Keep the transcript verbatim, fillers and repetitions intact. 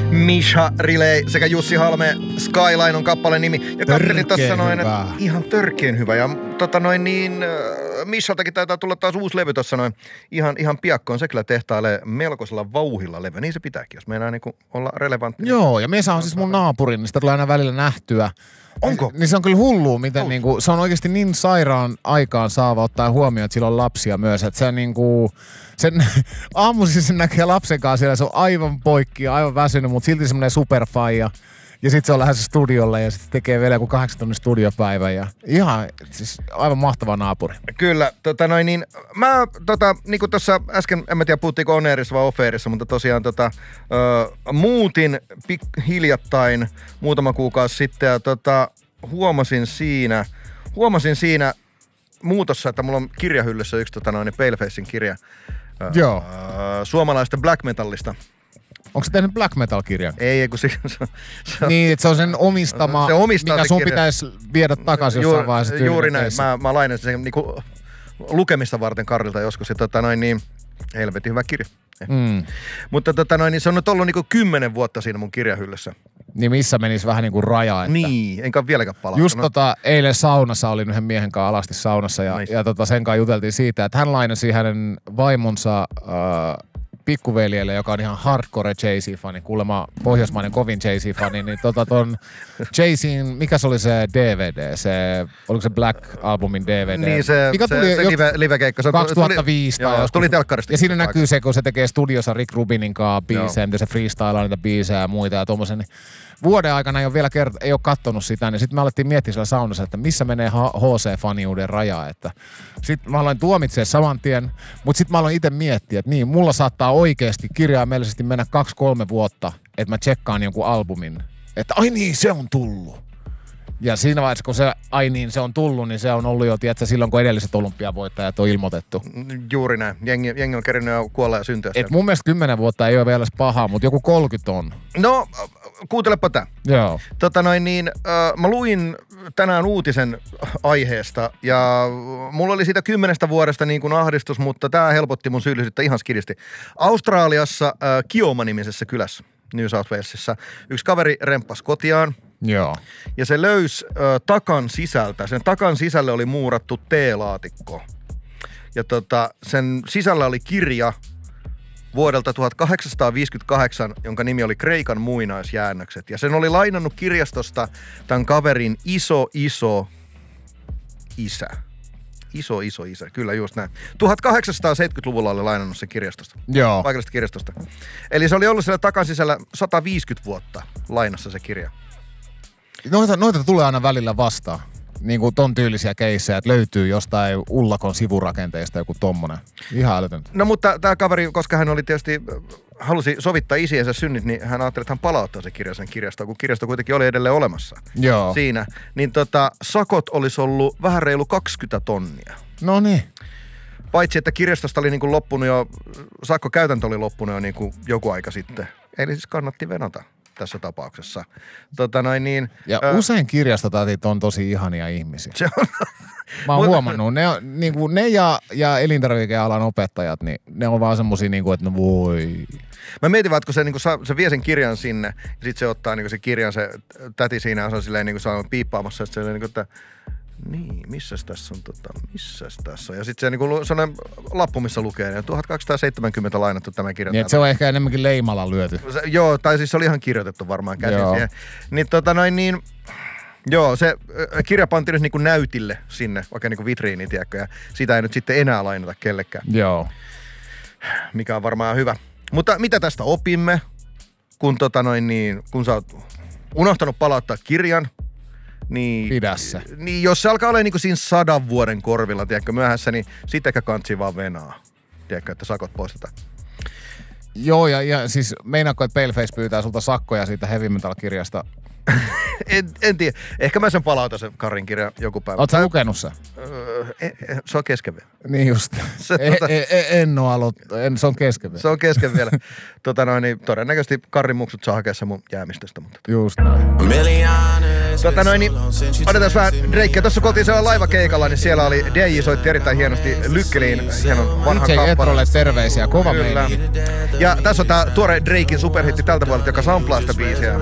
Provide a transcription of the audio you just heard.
Misha Riley sekä Jussi Halme, Skyline on kappaleen nimi. Ja katselin tässä noin, että ihan törkeen hyvä. Ja tota noin niin, Mishaltakin taitaa tulla taas uusi levy tossa noin. Ihan, ihan piakkoon se kyllä tehtailee melkoisella vauhilla levy. Niin se pitääkin, jos meinaa niinku olla relevantti. Joo, ja Mesa on siis mun naapuri, niin sitä tulee aina välillä nähtyä. Onko? Niin se on kyllä hullua, miten niinku, se on oikeasti niin sairaan aikaan saava ottaa huomioon, että sillä on lapsia myös. Että se niinku, sen aamuisin sen näkee lapsen kanssa siellä, se on aivan poikki ja aivan väsynyt, mutta silti semmoinen superfaija. Ja sit se on lähes studiolle ja sitten tekee vielä joku kahdeksan tunnin studiopäivän ja ihan siis aivan mahtava naapuri. Kyllä, tota noin niin, mä tota, niinku tossa äsken, en mä tiedä puhuttiinko on-airissa vai off-airissa, mutta tosiaan tota, ö, muutin pik- hiljattain muutama kuukausi sitten ja tota, huomasin siinä, huomasin siinä muutossa, että mulla on kirjahyllyssä yksi tota noin Palefacein kirja. Ö, Joo. Ö, suomalaista black metallista. Onko se tehnyt black metal-kirjan? Ei, ei kun se, se, se niin, että se on sen omistama, se omistaa mikä se sun kirja. Pitäisi viedä takaisin jossain vaiheessa. Juuri näin. Mä, mä lainasin sen niinku lukemista varten Karilta joskus. Ja tota noin niin, helvetin hyvä kirja. Mm. Mutta tota noin niin, se on nyt ollut niinku kymmenen vuotta siinä mun kirjahyllyssä. Niin missä menisi vähän niin kuin raja. Että niin, enkä vieläkään palata. just tota, eilen saunassa olin yhden miehen kanssa alasti saunassa ja, ja tota, sen kanssa juteltiin siitä, että hän lainasi hänen vaimonsa äh, pikkuveljelle, joka on ihan hardcore Jay-Z-fani, kuulemma pohjoismainen kovin Jay-Z-fani, niin tota ton Jay-Zin, mikä se oli se D V D, se, oliko se Black Albumin D V D? Niin se, mikä se, tuli se live, live-keikka. Se kaksituhattaviisi tuli, tai joo, tuli telkkarista. Ja siinä näkyy se, kun se tekee studiossa Rick Rubinin kanssa biisejä, miten se freestylaa niitä biisejä ja muita ja tommosen. Vuoden aikana ei ole vielä kert- ei ole kattonut sitä, niin sitten me alettiin miettiä siellä saunassa, että missä menee H C-faniuden raja. Sitten mä aloin tuomitsee saman tien, mutta sitten mä aloin itse miettiä, että niin, mulla saattaa oikeasti kirjaimellisesti mennä kaksi kolme vuotta, että mä tsekkaan jonkun albumin. Että ai niin, se on tullut. Ja siinä vaiheessa, kun se ai niin, se on tullut, niin se on ollut jo, tiedätkö, silloin kun edelliset olympiavoittajat on ilmoitettu. Juuri näin. Jengi, jengi on kerinyt jo kuolla ja syntyä. Et mun mielestä kymmenen vuotta ei ole vielä pahaa, mutta joku kolmekymmentä on. No, kuuntelepa tää. Joo. Tota noin niin, äh, mä luin tänään uutisen aiheesta ja mulla oli siitä kymmenestä vuodesta niin kuin ahdistus, mutta tää helpotti mun syyllisyyttä ihan skidisti. Australiassa äh, Kioma-nimisessä kylässä New South Walesissa yksi kaveri remppasi kotiaan. Joo. Ja se löysi äh, takan sisältä, sen takan sisälle oli muurattu teelaatikko. Ja tota, sen sisällä oli kirja vuodelta tuhatkahdeksansataaviisikymmentäkahdeksan, jonka nimi oli Kreikan muinaisjäännökset. Ja sen oli lainannut kirjastosta tämän kaverin iso, iso isä. Iso, iso isä, kyllä just näin. tuhatkahdeksansataaseitsemänkymmentäluvulla oli lainannut se kirjastosta. Joo. Paikallisesta kirjastosta. Eli se oli ollut siellä takan sisällä sata viisikymmentä vuotta lainassa se kirja. Noita, noita tulee aina välillä vastaan. Niin kuin ton tyylisiä keissejä, että löytyy jostain ullakon sivurakenteesta joku tommonen. Ihan älytöntä. No mutta tämä kaveri, koska hän oli tietysti, halusi sovittaa isiensä synnit, niin hän ajatteli, että hän palauttaa se kirja sen kirjastoon, kun kirjasto kuitenkin oli edelleen olemassa. Joo. Siinä. Niin tota, sakot olisi ollut vähän reilu kaksikymmentä tonnia. No niin. Paitsi, että kirjastosta oli niin kuin loppunut jo, sakkokäytäntö oli loppunut jo niin kuin joku aika sitten. Eli siis kannatti venata tässä tapauksessa. Tota noin niin, ja ö, usein kirjastotätit on tosi ihania ihmisiä. Se on. Mä oon huomannut, ne, on, niin kuin ne ja, ja elintarvikealan opettajat, niin ne on vaan semmosia, niin kuin, että no voi. Mä mietin vaan, että kun se, niin kuin, se vie sen kirjan sinne, ja sit se ottaa niin kuin, se kirjan, se täti siinä, ja se on silleen niin kuin, se on piippaamassa, että se on niin kuin, että niin, missäs tässä on, tota, missäs tässä on. Ja sitten se niin kuin, sellainen lappu, missä lukee, niin tuhatkaksisataaseitsemänkymmentä lainattu tämä kirja. Niin, että se on ehkä enemmänkin leimalla lyöty. Se, joo, tai siis se oli ihan kirjoitettu varmaan käsin siihen. Niin tota noin niin, joo, se kirja pantiin nyt niin kuin näytille sinne, oikein niin kuin vitriiniin, tiedätkö, ja sitä ei nyt sitten enää lainata kellekään. Joo. Mikä on varmaan hyvä. Mutta mitä tästä opimme, kun tota noin niin, kun sä oot unohtanut palauttaa kirjan, niin, Pidä se. Niin jos se alkaa olla niin kuin siinä sadan vuoden korvilla, tiedätkö, myöhässä, niin sitten ehkä kantsi vaan venaa. Tiedätkö, että sakot poistetaan. Joo, ja, ja siis meinaatko, että Paleface pyytää sulta sakkoja siitä heavy metal-kirjasta? en, en tiedä. Ehkä mä sen palautan sen Karin kirjan joku päivä. Oot sä lukenut sen? Öö, se on kesken vielä. Niin just. Se, e, tota, e, e, en oo aloit, en, se on kesken vielä. Se on kesken vielä. tota noin, niin todennäköisesti Karin muksut saa hakea sen mun jäämistöstä. Mutta just näin. Tota noin, niin otetaan vähän Drakea. Tuossa kun oltiin siellä laivakeikalla, niin siellä oli D J soitti erittäin hienosti Lykkeliin hienon vanhan D J kappaleen. Etrolle terveisiä, kova Kyllä. meininki. Ja tässä on tää tuore Draken superhitti tältä vuodelta, joka samplaa sitä biisiä.